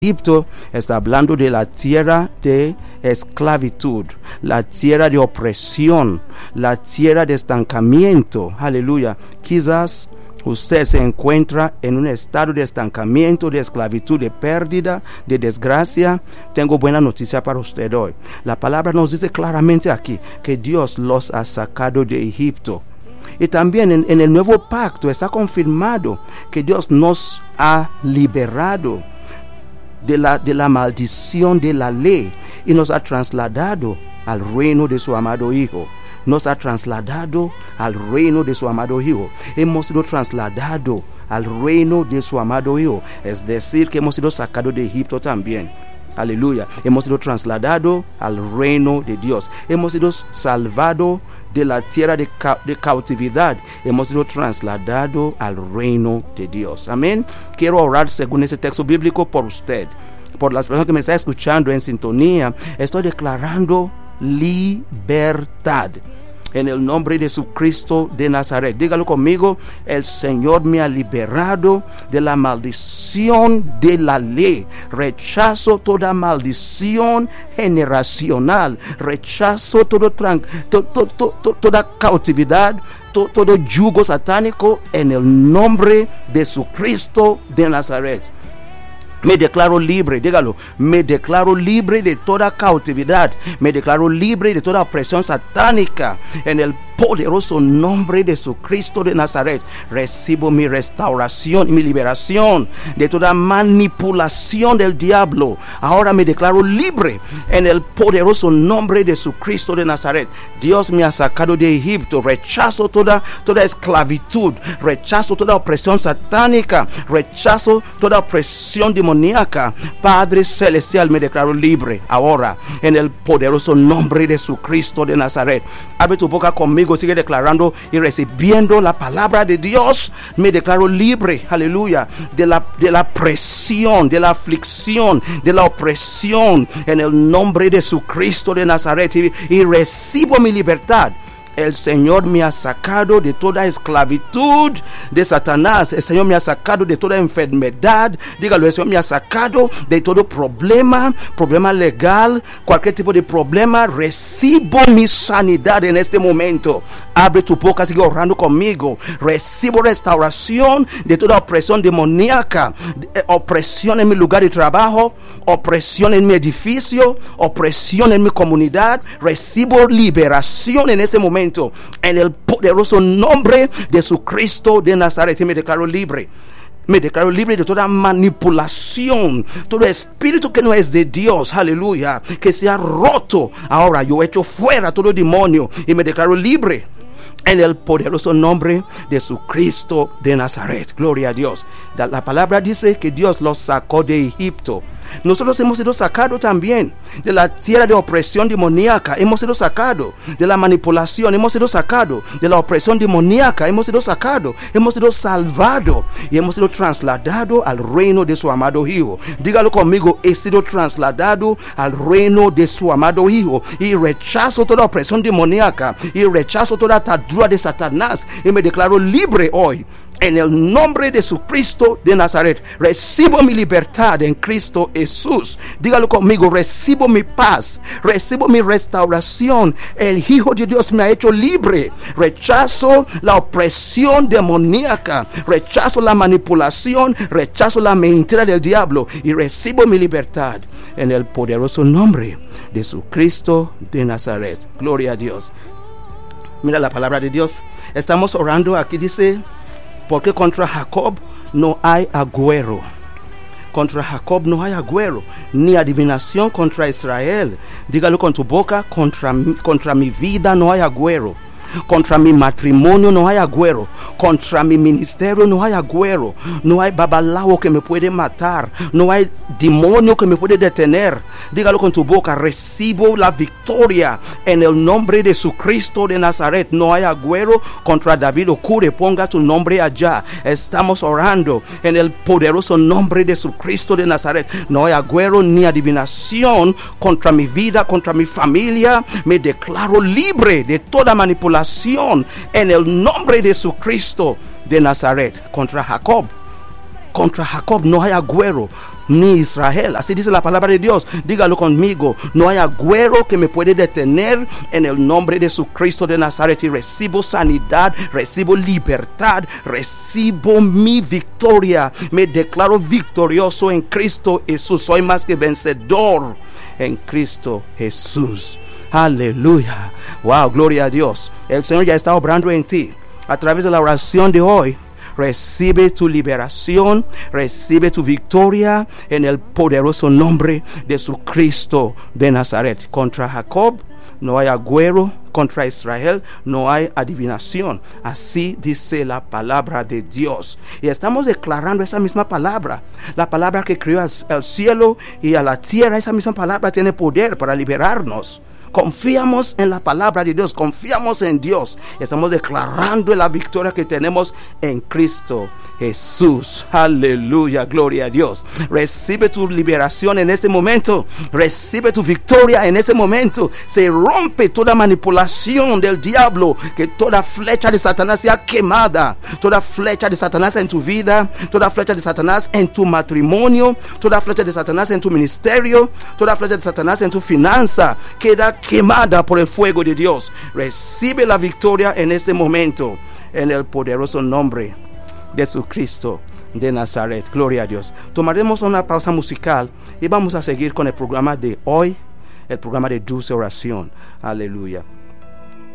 Egipto está hablando de la tierra de esclavitud, la tierra de opresión, la tierra de estancamiento. Aleluya. Quizás usted se encuentra en un estado de estancamiento, de esclavitud, de pérdida, de desgracia. Tengo buena noticia para usted hoy. La palabra nos dice claramente aquí que Dios los ha sacado de Egipto. Y también en el nuevo pacto está confirmado que Dios nos ha liberado de la maldición de la ley y nos ha trasladado al reino de su amado Hijo. Nos ha trasladado al reino de su amado Hijo. Hemos sido trasladados al reino de su amado Hijo. Es decir, que hemos sido sacados de Egipto también. Aleluya. Hemos sido trasladados al reino de Dios. Hemos sido salvados de la tierra de cautividad. Hemos sido trasladados al reino de Dios. Amén. Quiero orar según ese texto bíblico por usted, por las personas que me están escuchando en sintonía. Estoy declarando libertad en el nombre de Jesucristo de Nazaret. Dígalo conmigo: el Señor me ha liberado de la maldición de la ley. Rechazo toda maldición generacional. Rechazo toda cautividad, todo yugo satánico en el nombre de Jesucristo de Nazaret. Me declaro libre, dígalo. Me declaro libre de toda cautividad. Me declaro libre de toda opresión satánica. En el poderoso nombre de Jesucristo de Nazaret, recibo mi restauración y mi liberación de toda manipulación del diablo. Ahora me declaro libre en el poderoso nombre de Jesucristo de Nazaret. Dios me ha sacado de Egipto. Rechazo toda esclavitud. Rechazo toda opresión satánica. Rechazo toda opresión demoníaca. Padre celestial, me declaro libre ahora en el poderoso nombre de Jesucristo de Nazaret. Abre tu boca conmigo, sigue declarando y recibiendo la palabra de Dios. Me declaro libre, aleluya, de la presión, de la aflicción, de la opresión en el nombre de Jesucristo de Nazaret, y recibo mi libertad. El Señor me ha sacado de toda esclavitud de Satanás. El Señor me ha sacado de toda enfermedad. Dígalo: el Señor me ha sacado de todo problema legal, cualquier tipo de problema. Recibo mi sanidad en este momento. Abre tu boca, sigue orando conmigo. Recibo restauración de toda opresión demoníaca, opresión en mi lugar de trabajo, opresión en mi edificio, opresión en mi comunidad. Recibo liberación en este momento. En el poderoso nombre de Jesucristo de Nazaret, me declaro libre. Me declaro libre de toda manipulación, todo espíritu que no es de Dios, aleluya, que se ha roto. Ahora yo echo fuera todo demonio y me declaro libre en el poderoso nombre de Jesucristo de Nazaret. Gloria a Dios. La palabra dice que Dios los sacó de Egipto. Nosotros hemos sido sacados también de la tierra de opresión demoníaca. Hemos sido sacados de la manipulación. Hemos sido sacados de la opresión demoníaca. Hemos sido sacados. Hemos sido salvados y hemos sido trasladados al reino de su amado Hijo. Dígalo conmigo: he sido trasladado al reino de su amado Hijo. Y rechazo toda opresión demoníaca y rechazo toda atadura de Satanás y me declaro libre hoy. En el nombre de Jesucristo de Nazaret, recibo mi libertad en Cristo Jesús. Dígalo conmigo: recibo mi paz, recibo mi restauración. El Hijo de Dios me ha hecho libre. Rechazo la opresión demoníaca, rechazo la manipulación, rechazo la mentira del diablo y recibo mi libertad en el poderoso nombre de Jesucristo de Nazaret. Gloria a Dios. Mira la palabra de Dios. Estamos orando aquí, dice: porque contra Jacob no hay agüero. Contra Jacob no hay agüero, ni adivinación contra Israel. Dígalo con tu boca: contra mi vida no hay agüero. Contra mi matrimonio no hay agüero. Contra mi ministerio no hay agüero. No hay babalao que me puede matar. No hay demonio que me puede detener. Dígalo con tu boca: recibo la victoria en el nombre de Jesucristo de Nazaret. No hay agüero contra David. Ocurre, ponga tu nombre allá. Estamos orando en el poderoso nombre de Jesucristo de Nazaret. No hay agüero ni adivinación contra mi vida, contra mi familia. Me declaro libre de toda manipulación en el nombre de Jesucristo de Nazaret. Contra Jacob Contra Jacob no hay agüero, ni Israel. Así dice la palabra de Dios. Dígalo conmigo. No hay agüero que me puede detener en el nombre de Jesucristo de Nazaret. Y recibo sanidad, recibo libertad, recibo mi victoria. Me declaro victorioso en Cristo Jesús. Soy más que vencedor en Cristo Jesús. Aleluya. Wow, gloria a Dios. El Señor ya está obrando en ti. A través de la oración de hoy, recibe tu liberación, recibe tu victoria en el poderoso nombre de Jesucristo de Nazaret. Contra Jacob no hay agüero, contra Israel no hay adivinación. Así dice la palabra de Dios. Y estamos declarando esa misma palabra. La palabra que creó al cielo y a la tierra, esa misma palabra tiene poder para liberarnos. Confiamos en la palabra de Dios, confiamos en Dios. Estamos declarando la victoria que tenemos en Cristo Jesús. Aleluya, gloria a Dios. Recibe tu liberación en este momento. Recibe tu victoria en este momento. Se rompe toda manipulación del diablo. Que toda flecha de Satanás sea quemada. Toda flecha de Satanás en tu vida. Toda flecha de Satanás en tu matrimonio. Toda flecha de Satanás en tu ministerio. Toda flecha de Satanás en tu finanza. Queda quemada por el fuego de Dios. Recibe la victoria en este momento, en el poderoso nombre de Jesucristo de Nazaret. Gloria a Dios. Tomaremos una pausa musical y vamos a seguir con el programa de hoy, el programa de dulce oración. Aleluya.